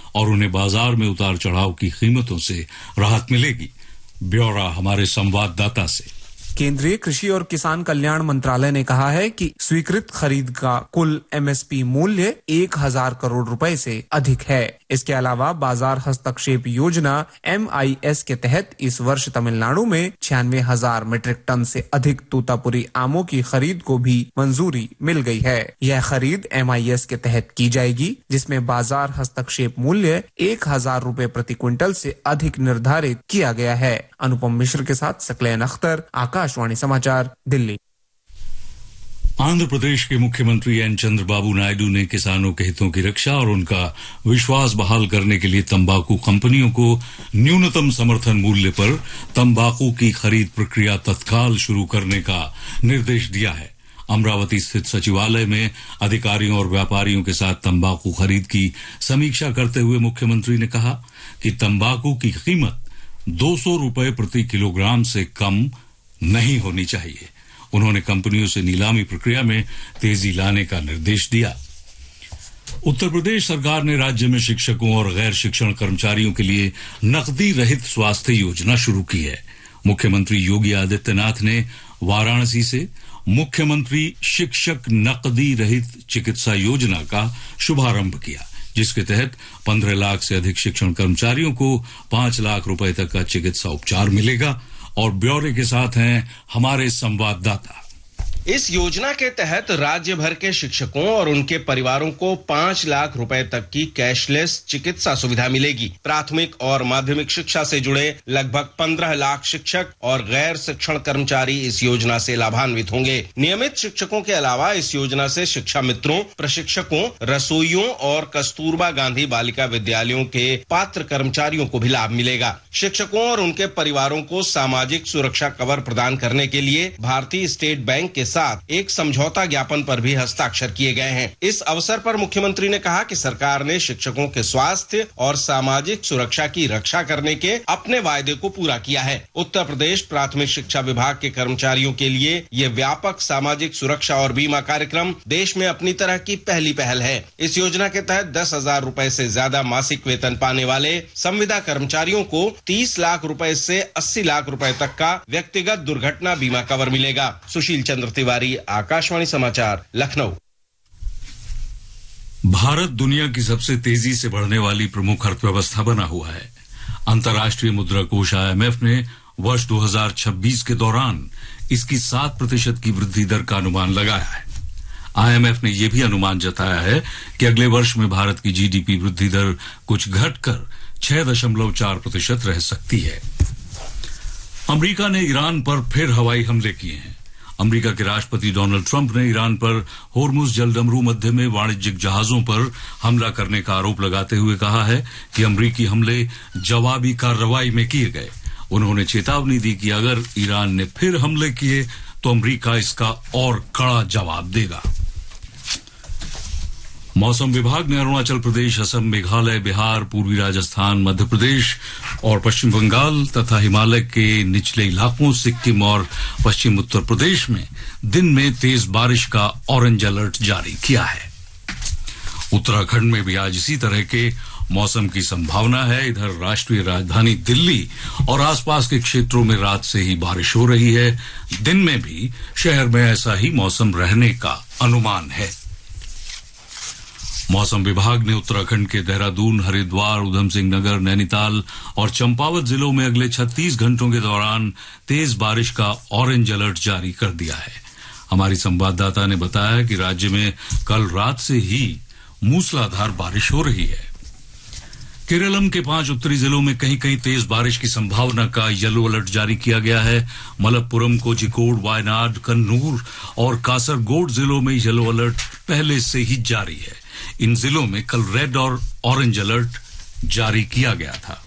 और उन्हें बाजार में उतार चढ़ाव की कीमतों से राहत मिलेगी। ब्यौरा हमारे संवाददाता से। केंद्रीय कृषि और किसान कल्याण मंत्रालय ने कहा है कि स्वीकृत खरीद का कुल एमएसपी मूल्य 1000 करोड़ रुपए से अधिक है। इसके अलावा बाजार हस्तक्षेप योजना MIS के तहत इस वर्ष तमिलनाडु में 96,000 मीट्रिक टन से अधिक तोतापुरी आमों की खरीद को भी मंजूरी मिल गई है। यह खरीद MIS के तहत की जाएगी, जिसमें बाजार हस्तक्षेप मूल्य 1000 रुपए प्रति क्विंटल से अधिक निर्धारित किया गया है। अनुपम मिश्र के साथ सकलैन अख्तर, आकाशवाणी समाचार, दिल्ली। आंध्र प्रदेश के मुख्यमंत्री एन चंद्रबाबू नायडू ने किसानों के हितों की रक्षा और उनका विश्वास बहाल करने के लिए तंबाकू कंपनियों को न्यूनतम समर्थन मूल्य पर तंबाकू की खरीद प्रक्रिया तत्काल शुरू करने का निर्देश दिया है। अमरावती स्थित सचिवालय में अधिकारियों और व्यापारियों के साथ तंबाकू खरीद की समीक्षा करते हुए मुख्यमंत्री ने कहा कि तंबाकू की कीमत 200 रुपए प्रति किलोग्राम से कम नहीं होनी चाहिए। उन्होंने कंपनियों से नीलामी प्रक्रिया में तेजी लाने का निर्देश दिया। उत्तर प्रदेश सरकार ने राज्य में शिक्षकों और गैर शिक्षण कर्मचारियों के लिए नकदी रहित स्वास्थ्य योजना शुरू की है। मुख्यमंत्री योगी आदित्यनाथ ने वाराणसी से मुख्यमंत्री शिक्षक नकदी रहित चिकित्सा योजना का शुभारंभ किया, जिसके तहत 15 लाख से अधिक शिक्षण कर्मचारियों को 5 लाख रुपए तक का चिकित्सा उपचार मिलेगा। और ब्यौरे के साथ हैं हमारे संवाददाता। इस योजना के तहत राज्य भर के शिक्षकों और उनके परिवारों को 5 लाख रुपए तक की कैशलेस चिकित्सा सुविधा मिलेगी। प्राथमिक और माध्यमिक शिक्षा से जुड़े लगभग 15 लाख शिक्षक और गैर शिक्षण कर्मचारी इस योजना से लाभान्वित होंगे। नियमित शिक्षकों के अलावा इस योजना से शिक्षा मित्रों, प्रशिक्षकों, रसोइयों और कस्तूरबा गांधी बालिका विद्यालयों के पात्र कर्मचारियों को भी लाभ मिलेगा। शिक्षकों और उनके परिवारों को सामाजिक सुरक्षा कवर प्रदान करने के लिए भारतीय स्टेट बैंक के साथ एक समझौता ज्ञापन पर भी हस्ताक्षर किए गए हैं। इस अवसर पर मुख्यमंत्री ने कहा कि सरकार ने शिक्षकों के स्वास्थ्य और सामाजिक सुरक्षा की रक्षा करने के अपने वायदे को पूरा किया है। उत्तर प्रदेश प्राथमिक शिक्षा विभाग के कर्मचारियों के लिए ये व्यापक सामाजिक सुरक्षा और बीमा कार्यक्रम देश में अपनी तरह की पहली पहल है। इस योजना के तहत 10,000 रुपए से ज्यादा मासिक वेतन पाने वाले संविदा कर्मचारियों को 30 लाख रुपए से 80 लाख रुपए तक का व्यक्तिगत दुर्घटना बीमा कवर मिलेगा। सुशील चंद्र तिवारी, आकाशवाणी समाचार, लखनऊ। भारत दुनिया की सबसे तेजी से बढ़ने वाली प्रमुख अर्थव्यवस्था बना हुआ है। अंतर्राष्ट्रीय मुद्रा कोष IMF ने वर्ष 2026 के दौरान इसकी 7% की वृद्धि दर का अनुमान लगाया है। IMF ने यह भी अनुमान जताया है कि अगले वर्ष में भारत की GDP वृद्धि दर कुछ घटकर 6.4% रह सकती है। अमेरिका ने ईरान पर फिर हवाई हमले किए हैं। अमेरिका के राष्ट्रपति डोनाल्ड ट्रंप ने ईरान पर होर्मुज जलडमरू मध्य में वाणिज्यिक जहाजों पर हमला करने का आरोप लगाते हुए कहा है कि अमेरिकी हमले जवाबी कार्रवाई में किए गए। उन्होंने चेतावनी दी कि अगर ईरान ने फिर हमले किए तो अमेरिका इसका और कड़ा जवाब देगा। मौसम विभाग ने अरुणाचल प्रदेश, असम, मेघालय, बिहार, पूर्वी राजस्थान, मध्य प्रदेश और पश्चिम बंगाल तथा हिमालय के निचले इलाकों, सिक्किम और पश्चिम उत्तर प्रदेश में दिन में तेज बारिश का ऑरेंज अलर्ट जारी किया है। उत्तराखंड में भी आज इसी तरह के मौसम की संभावना है। इधर राष्ट्रीय राजधानी दिल्ली और आसपास के क्षेत्रों में रात से ही बारिश हो रही है। दिन में भी शहर में ऐसा ही मौसम रहने का अनुमान है। मौसम विभाग ने उत्तराखंड के देहरादून, हरिद्वार, उधम सिंह नगर, नैनीताल और चंपावत जिलों में अगले 36 घंटों के दौरान तेज बारिश का ऑरेंज अलर्ट जारी कर दिया है। हमारी संवाददाता ने बताया कि राज्य में कल रात से ही मूसलाधार बारिश हो रही है। केरलम के 5 उत्तरी जिलों में कहीं कहीं तेज बारिश की संभावना का येलो अलर्ट जारी किया गया है। मलप्पुरम, कोझिकोड, वायनाड, कन्नूर और कासरगोड जिलों में येलो अलर्ट पहले से ही जारी है। इन जिलों में कल रेड और ऑरेंज अलर्ट जारी किया गया था।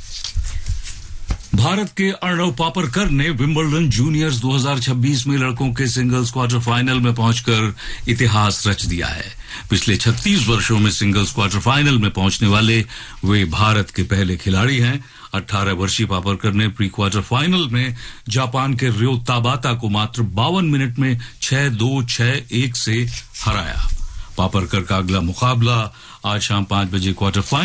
भारत के अर्णव पापरकर ने विंबलडन जूनियर्स 2026 में लड़कों के सिंगल्स क्वार्टर फाइनल में पहुंचकर इतिहास रच दिया है। पिछले 36 वर्षों में सिंगल्स क्वार्टर फाइनल में पहुंचने वाले वे भारत के पहले खिलाड़ी हैं। 18 वर्षीय पापरकर ने प्री क्वार्टर फाइनल में जापान के रियो ताबाता को मात्र 52 मिनट में 6-2, 6-1 से हराया। पापरकर का अगला मुकाबला आज शाम 5 बजे क्वार्टर फाइनल